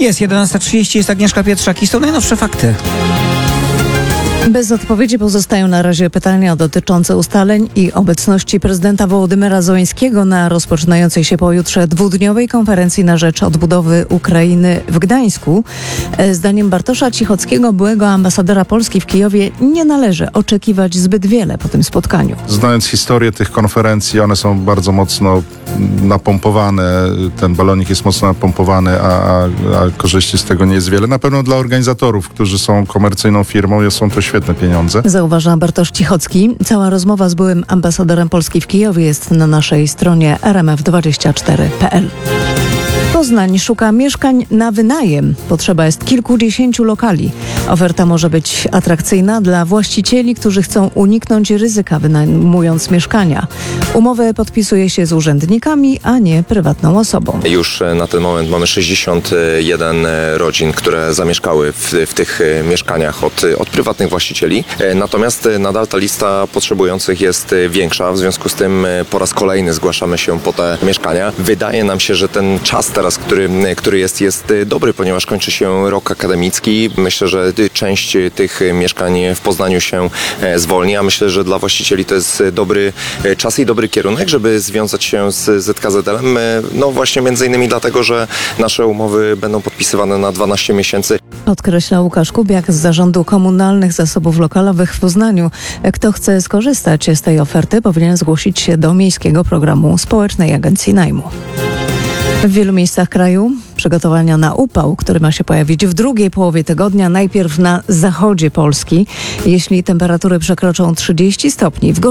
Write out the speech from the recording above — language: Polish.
Jest 11:30, jest Agnieszka Pietrzak i są najnowsze fakty. Bez odpowiedzi pozostają na razie pytania dotyczące ustaleń i obecności prezydenta Wołodymyra Zełenskiego na rozpoczynającej się pojutrze dwudniowej konferencji na rzecz odbudowy Ukrainy w Gdańsku. Zdaniem Bartosza Cichockiego, byłego ambasadora Polski w Kijowie, nie należy oczekiwać zbyt wiele po tym spotkaniu. Znając historię tych konferencji, one są bardzo mocno napompowane, ten balonik jest mocno napompowany, a korzyści z tego nie jest wiele. Na pewno dla organizatorów, którzy są komercyjną firmą, są to świetne pieniądze. Zauważa Bartosz Cichocki. Cała rozmowa z byłym ambasadorem Polski w Kijowie jest na naszej stronie rmf24.pl. Poznań szuka mieszkań na wynajem. Potrzeba jest kilkudziesięciu lokali. Oferta może być atrakcyjna dla właścicieli, którzy chcą uniknąć ryzyka wynajmując mieszkania. Umowy podpisuje się z urzędnikami, a nie prywatną osobą. Już na ten moment mamy 61 rodzin, które zamieszkały w tych mieszkaniach od prywatnych właścicieli. Natomiast nadal ta lista potrzebujących jest większa. W związku z tym po raz kolejny zgłaszamy się po te mieszkania. Wydaje nam się, że ten czas teraz, który jest dobry, ponieważ kończy się rok akademicki. Myślę, że część tych mieszkań w Poznaniu się zwolni, a myślę, że dla właścicieli to jest dobry czas i dobry kierunek, żeby związać się z ZKZL-em. No właśnie między innymi dlatego, że nasze umowy będą podpisywane na 12 miesięcy. Podkreśla Łukasz Kubiak z Zarządu Komunalnych Zasobów Lokalowych w Poznaniu. Kto chce skorzystać z tej oferty, powinien zgłosić się do Miejskiego Programu Społecznej Agencji Najmu. W wielu miejscach kraju przygotowania na upał, który ma się pojawić w drugiej połowie tygodnia, najpierw na zachodzie Polski. Jeśli temperatury przekroczą 30 stopni, w